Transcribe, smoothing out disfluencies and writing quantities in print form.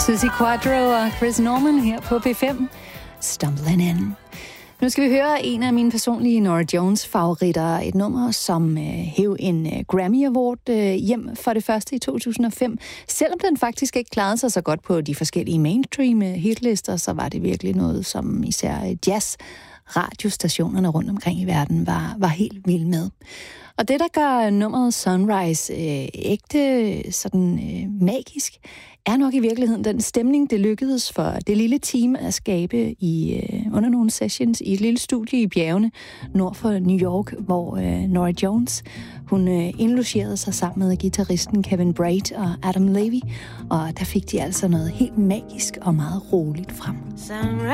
Suzi Quatro og Chris Norman her på P5. Stumbling In. Nu skal vi høre en af mine personlige Norah Jones-favoritter. Et nummer, som hæv en Grammy Award hjem for det første i 2005. Selvom den faktisk ikke klarede sig så godt på de forskellige mainstream hitlister, så var det virkelig noget, som især jazz-radiostationerne rundt omkring i verden var helt vilde med. Og det, der gør nummeret Sunrise ægte sådan magisk, er nok i virkeligheden den stemning, det lykkedes for det lille team at skabe under nogle sessions i et lille studie i bjergene nord for New York, hvor Norah Jones, hun indlogerede sig sammen med guitaristen Kevin Braid og Adam Levy, og der fik de altså noget helt magisk og meget roligt frem.